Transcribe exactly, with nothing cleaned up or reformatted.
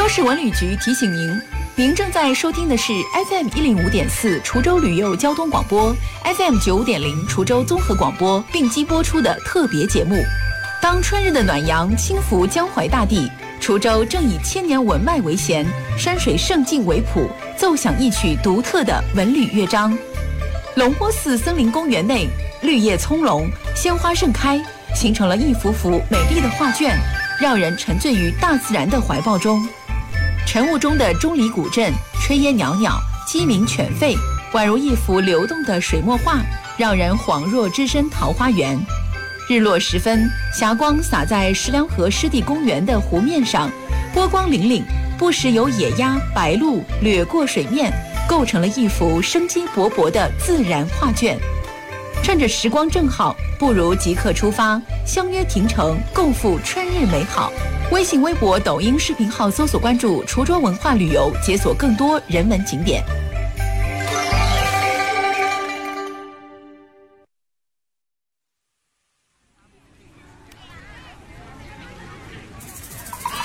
州市文旅局提醒您，您正在收听的是 F M 一零五点四滁州旅游交通广播 ，F M 九五点零滁州综合广播并机播出的特别节目。当春日的暖阳轻拂江淮大地，滁州正以千年文脉为弦，山水胜境为谱，奏响一曲独特的文旅乐章。龙坡寺森林公园内，绿叶葱茏，鲜花盛开，形成了一幅幅美丽的画卷，让人沉醉于大自然的怀抱中。晨雾中的钟离古镇，炊烟袅袅，鸡鸣犬吠，宛如一幅流动的水墨画，让人恍若置身桃花源。日落时分，霞光洒在石梁河湿地公园的湖面上，波光粼粼，不时有野鸭、白鹭掠过水面，构成了一幅生机勃勃的自然画卷。趁着时光正好，不如即刻出发，相约亭城，共赴春日美好。微信、微博、抖音视频号搜索关注滁州文化旅游，解锁更多人文景点。